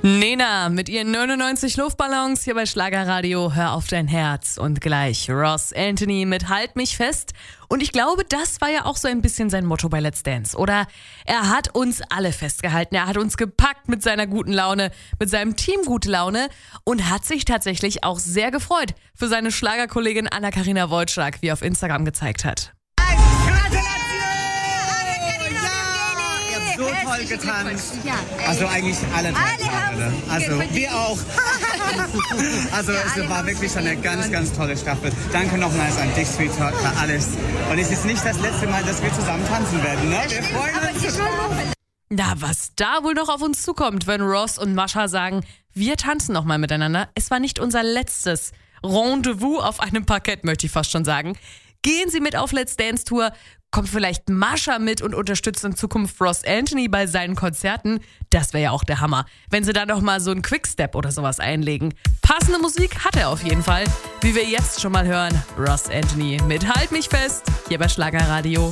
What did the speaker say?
Nena mit ihren 99 Luftballons hier bei Schlagerradio. Hör auf dein Herz. Und gleich Ross Anthony mit Halt mich fest. Und ich glaube, das war ja auch so ein bisschen sein Motto bei Let's Dance. Oder er hat uns alle festgehalten. Er hat uns gepackt mit seiner guten Laune, mit seinem Team gute Laune und hat sich tatsächlich auch sehr gefreut für seine Schlagerkollegin Anna-Karina Wojcik, wie er auf Instagram gezeigt hat. So toll getanzt. Also eigentlich alle toll. Also wir auch. Also es war wirklich eine ganz, ganz tolle Staffel. Danke nochmals an dich, Sweet Talk, für alles. Und es ist nicht das letzte Mal, dass wir zusammen tanzen werden, ne? Wir freuen uns. Na, was da wohl noch auf uns zukommt, wenn Ross und Mascha sagen, wir tanzen nochmal miteinander. Es war nicht unser letztes Rendezvous auf einem Parkett, möchte ich fast schon sagen. Gehen Sie mit auf Let's Dance Tour, kommt vielleicht Mascha mit und unterstützt in Zukunft Ross Anthony bei seinen Konzerten. Das wäre ja auch der Hammer, wenn sie da noch mal so einen Quickstep oder sowas einlegen. Passende Musik hat er auf jeden Fall, wie wir jetzt schon mal hören. Ross Anthony mit Halt mich fest, hier bei Schlagerradio.